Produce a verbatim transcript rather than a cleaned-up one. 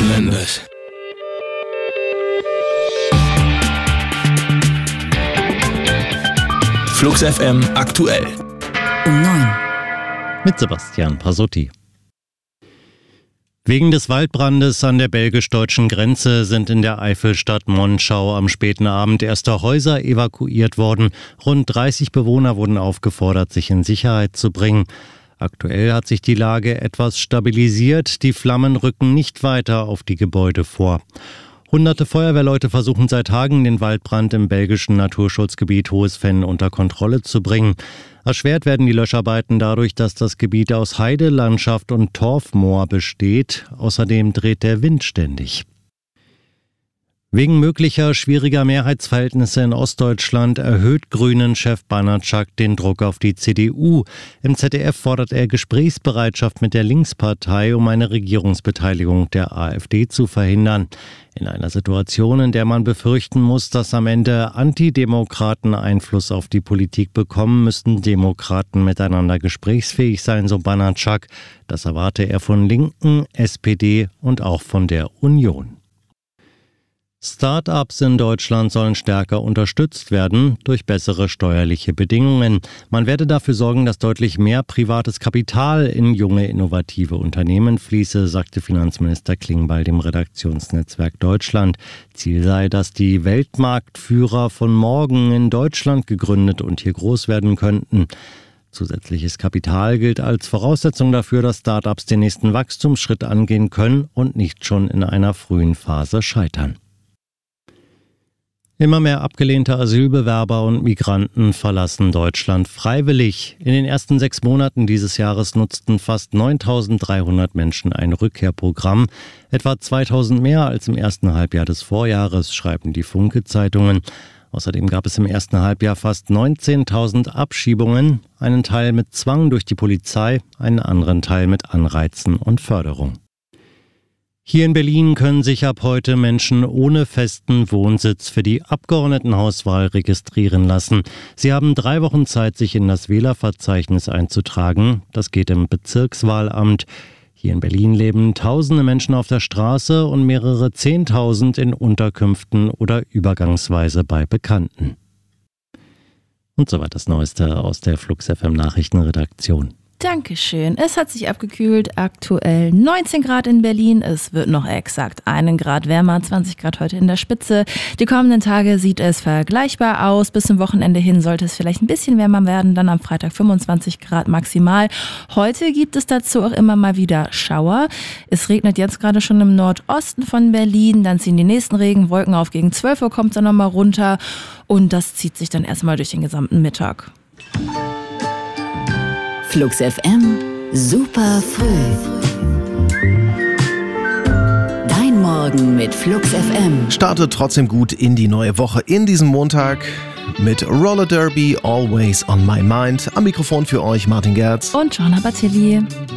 Geländes. Flux F M aktuell. Um neun. Mit Sebastian Pasotti. Wegen des Waldbrandes an der belgisch-deutschen Grenze sind in der Eifelstadt Monschau am späten Abend erste Häuser evakuiert worden. Rund dreißig Bewohner wurden aufgefordert, sich in Sicherheit zu bringen. Aktuell hat sich die Lage etwas stabilisiert. Die Flammen rücken nicht weiter auf die Gebäude vor. Hunderte Feuerwehrleute versuchen seit Tagen, den Waldbrand im belgischen Naturschutzgebiet Hohes Venn unter Kontrolle zu bringen. Erschwert werden die Löscharbeiten dadurch, dass das Gebiet aus Heide, Landschaft und Torfmoor besteht. Außerdem dreht der Wind ständig. Wegen möglicher schwieriger Mehrheitsverhältnisse in Ostdeutschland erhöht Grünen-Chef Banatschak den Druck auf die C D U. Im Z D F fordert er Gesprächsbereitschaft mit der Linkspartei, um eine Regierungsbeteiligung der AfD zu verhindern. In einer Situation, in der man befürchten muss, dass am Ende Antidemokraten Einfluss auf die Politik bekommen, müssten Demokraten miteinander gesprächsfähig sein, so Banatschak. Das erwarte er von Linken, S P D und auch von der Union. Start-ups in Deutschland sollen stärker unterstützt werden durch bessere steuerliche Bedingungen. Man werde dafür sorgen, dass deutlich mehr privates Kapital in junge, innovative Unternehmen fließe, sagte Finanzminister Klingbeil dem Redaktionsnetzwerk Deutschland. Ziel sei, dass die Weltmarktführer von morgen in Deutschland gegründet und hier groß werden könnten. Zusätzliches Kapital gilt als Voraussetzung dafür, dass Start-ups den nächsten Wachstumsschritt angehen können und nicht schon in einer frühen Phase scheitern. Immer mehr abgelehnte Asylbewerber und Migranten verlassen Deutschland freiwillig. In den ersten sechs Monaten dieses Jahres nutzten fast neuntausenddreihundert Menschen ein Rückkehrprogramm. Etwa zweitausend mehr als im ersten Halbjahr des Vorjahres, schreiben die Funke-Zeitungen. Außerdem gab es im ersten Halbjahr fast neunzehntausend Abschiebungen, einen Teil mit Zwang durch die Polizei, einen anderen Teil mit Anreizen und Förderung. Hier in Berlin können sich ab heute Menschen ohne festen Wohnsitz für die Abgeordnetenhauswahl registrieren lassen. Sie haben drei Wochen Zeit, sich in das Wählerverzeichnis einzutragen. Das geht im Bezirkswahlamt. Hier in Berlin leben tausende Menschen auf der Straße und mehrere Zehntausend in Unterkünften oder übergangsweise bei Bekannten. Und soweit das Neueste aus der Flux F M Nachrichtenredaktion. Dankeschön. Es hat sich abgekühlt. Aktuell neunzehn Grad in Berlin. Es wird noch exakt einen Grad wärmer, zwanzig Grad heute in der Spitze. Die kommenden Tage sieht es vergleichbar aus. Bis zum Wochenende hin sollte es vielleicht ein bisschen wärmer werden. Dann am Freitag fünfundzwanzig Grad maximal. Heute gibt es dazu auch immer mal wieder Schauer. Es regnet jetzt gerade schon im Nordosten von Berlin. Dann ziehen die nächsten Regenwolken auf. Gegen zwölf Uhr kommt es dann nochmal runter. Und das zieht sich dann erstmal durch den gesamten Mittag. Flux F M, super früh. Dein Morgen mit Flux F M. Startet trotzdem gut in die neue Woche in diesem Montag mit Roller Derby, Always on My Mind. Am Mikrofon für euch Martin Gerz und Joanna Battilli.